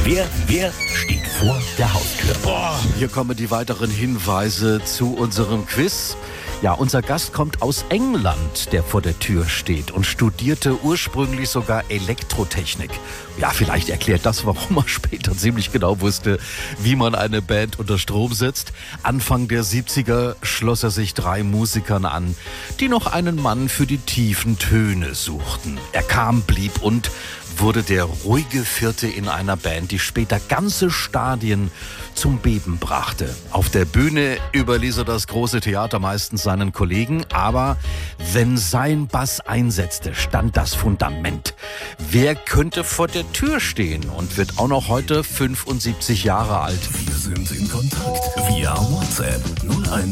Wer steht vor der Haustür? Hier kommen die weiteren Hinweise zu unserem Quiz. Ja, unser Gast kommt aus England, der vor der Tür steht und studierte ursprünglich sogar Elektrotechnik. Ja, vielleicht erklärt das, warum er später ziemlich genau wusste, wie man eine Band unter Strom setzt. Anfang der 70er schloss er sich 3 Musikern an, die noch einen Mann für die tiefen Töne suchten. Er kam, blieb und wurde der ruhige Vierte in einer Band, die später ganze Stadien zum Beben brachte. Auf der Bühne überließ er das große Theater meistens seinen Kollegen, aber wenn sein Bass einsetzte, stand das Fundament. Wer könnte vor der Tür stehen und wird auch noch heute 75 Jahre alt? Wir sind in Kontakt via WhatsApp 01